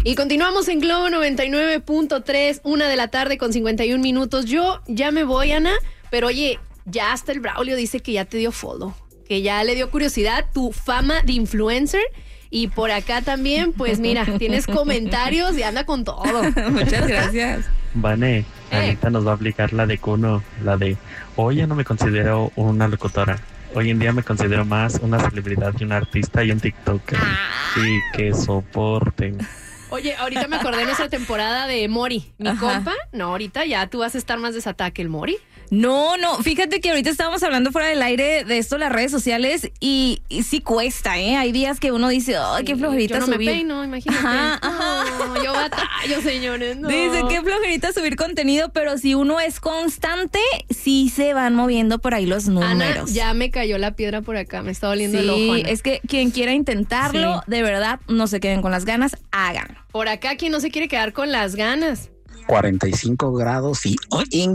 Y continuamos en Globo 99.3, 1:00 con 51 minutos. Yo ya me voy, Ana, pero oye, ya hasta el Braulio dice que ya te dio follow, que ya le dio curiosidad tu fama de influencer. Y por acá también, pues mira, tienes comentarios y anda con todo. Muchas gracias. Vane, Anita nos va a aplicar la de Kuno, la de hoy ya no me considero una locutora. Hoy en día me considero más una celebridad y un artista y un TikToker. Sí, que soporten. Oye, ahorita me acordé de nuestra temporada de Mori, mi compa. No, ahorita ya tú vas a estar más desatada que el Mori. No, fíjate que ahorita estábamos hablando fuera del aire de esto, las redes sociales, y sí cuesta, ¿eh? Hay días que uno dice, ay, qué flojerita subir. Yo no subir. me peino, imagínate. Ajá. No, yo batallo, señores, no. Dice, qué flojerita subir contenido, pero si uno es constante, sí se van moviendo por ahí los números. Ana, ya me cayó la piedra por acá, me está doliendo el ojo, Sí, Ana. es que quien quiera intentarlo, de verdad, no se queden con las ganas, háganlo. Por acá, quien no se quiere quedar con las ganas. 45 grados y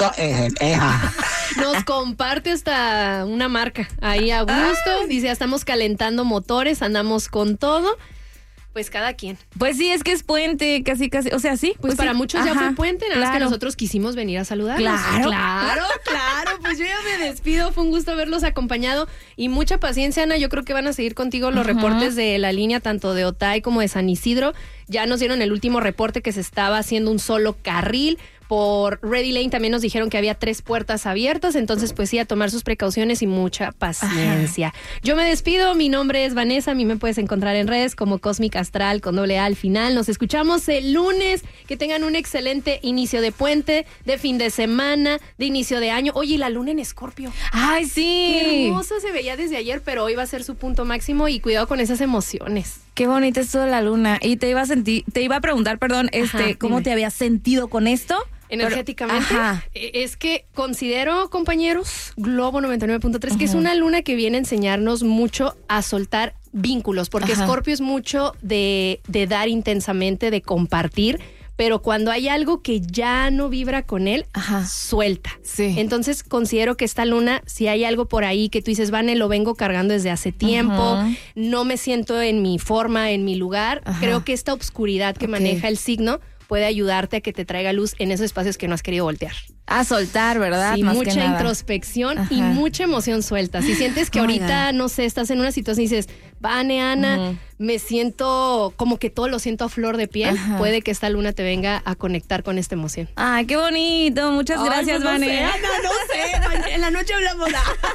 nos comparte hasta una marca ahí a gusto. Dice, ya estamos calentando motores, andamos con todo. Pues cada quien. Pues sí, es que es puente, casi, o sea, sí. Pues para sí. muchos ya fue puente, nada más que nosotros quisimos venir a saludarlos. Claro, pues yo ya me despido, fue un gusto haberlos acompañado y mucha paciencia, Ana, yo creo que van a seguir contigo los reportes de la línea, tanto de Otay como de San Isidro. Ya nos dieron el último reporte que se estaba haciendo un solo carril. Por Ready Lane también nos dijeron que había 3 puertas abiertas, entonces pues sí, a tomar sus precauciones y mucha paciencia. Yo me despido, mi nombre es Vanessa, a mí me puedes encontrar en redes como Cosmic Astral con doble A al final. Nos escuchamos el lunes, que tengan un excelente inicio de puente, de fin de semana, de inicio de año. Oye, y la luna en Escorpio. ¡Ay, sí! Qué hermosa se veía desde ayer, pero hoy va a ser su punto máximo y cuidado con esas emociones. Qué bonita es toda la luna. Y te iba a preguntar, ¿cómo te habías sentido con esto? Energéticamente, es que considero, compañeros, Globo 99.3, que es una luna que viene a enseñarnos mucho a soltar vínculos, porque Escorpio es mucho de dar intensamente, de compartir, pero cuando hay algo que ya no vibra con él, suelta. Sí. Entonces considero que esta luna, si hay algo por ahí que tú dices, Vane, lo vengo cargando desde hace tiempo, no me siento en mi forma, en mi lugar, creo que esta oscuridad que maneja el signo puede ayudarte a que te traiga luz en esos espacios que no has querido voltear. A soltar, ¿verdad? Sí, más mucha que nada. Introspección y mucha emoción suelta. Si sientes que ahorita, no sé, estás en una situación y dices, Vane, Ana, me siento como que todo lo siento a flor de piel, puede que esta luna te venga a conectar con esta emoción. ¡Ay, qué bonito! Muchas gracias, pues Vane. No sé, en la noche hablamos.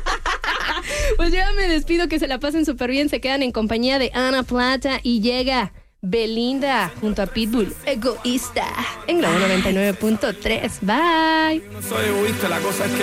Pues ya me despido, que se la pasen súper bien, se quedan en compañía de Ana Plata y llega Belinda junto a Pitbull, Egoísta, en Globo 99.3. Bye. No soy egoísta, la cosa es que